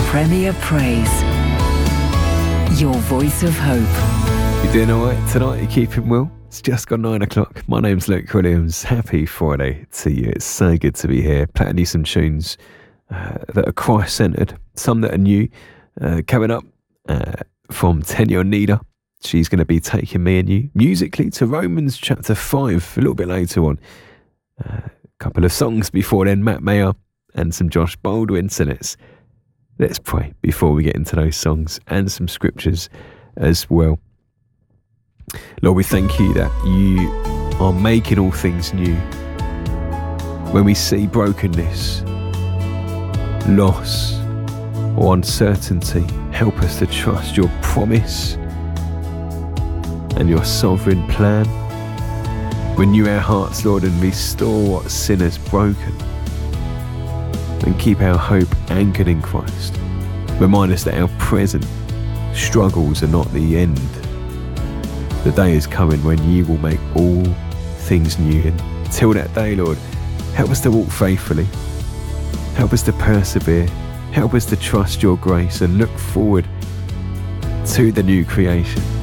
Premier Praise. Your voice of hope. You doing alright tonight? You keeping well? It's just gone 9 o'clock. My name's Luke Williams. Happy Friday to you. It's so good to be here. Playing you some tunes that are Christ-centred, some that are new. Coming up from Tenya Nida. She's going to be taking me and you musically to Romans chapter 5 a little bit later on. A couple of songs before then, Matt Mayer and some Josh Baldwin. So let's pray before we get into those songs and some scriptures as well. Lord, we thank you that you are making all things new. When we see brokenness, loss, or uncertainty, help us to trust your promise and your sovereign plan. Renew our hearts, Lord, and restore what sin has broken. And keep our hope anchored in Christ. Remind us that our present struggles are not the end. The day is coming when you will make all things new. And till that day, Lord, help us to walk faithfully. Help us to persevere. Help us to trust your grace and look forward to the new creation.